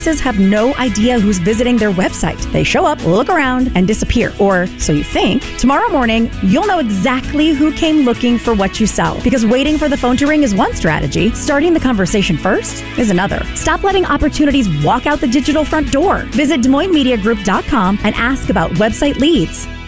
have no idea who's visiting their website. They show up, look around, and disappear. Or so you think. Tomorrow morning, you'll know exactly who came looking for what you sell. Because waiting for the phone to ring is one strategy. Starting the conversation first is another. Stop letting opportunities walk out the digital front door. Visit DesMoinesMediaGroup.com and ask about website leads.